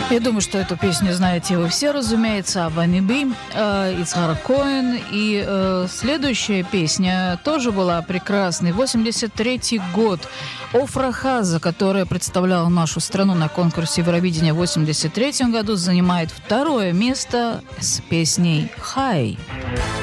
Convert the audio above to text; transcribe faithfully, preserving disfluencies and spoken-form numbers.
Я думаю, что эту песню знаете вы все, разумеется, Абани Би, э, Ицхар Коэн. И э, следующая песня тоже была прекрасной. восемьдесят третий год. Офра Хаза, которая представляла нашу страну на конкурсе Евровидения в восемьдесят третьем году, занимает второе место с песней «Хай».